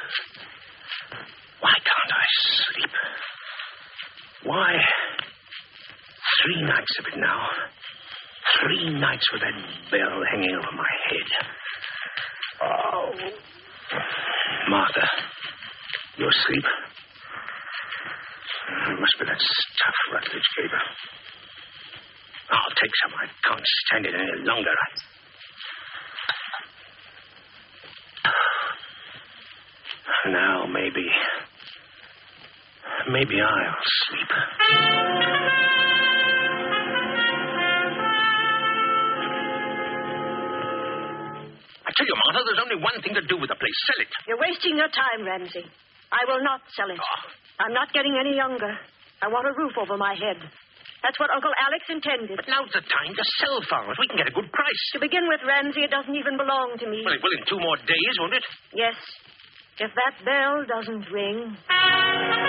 Why can't I sleep? Why? 3 nights of it now. 3 nights with that bell hanging over my head. Oh. Martha, you asleep? It must be that stuff Rutledge gave her. I'll take some. I can't stand it any longer. Now, maybe I'll sleep. I tell you, Martha, there's only one thing to do with the place. Sell it. You're wasting your time, Ramsey. I will not sell it. Oh. I'm not getting any younger. I want a roof over my head. That's what Uncle Alex intended. But now's the time to sell farmers. We can get a good price. To begin with, Ramsey, it doesn't even belong to me. Well, it will in 2 more days, won't it? Yes. If that bell doesn't ring...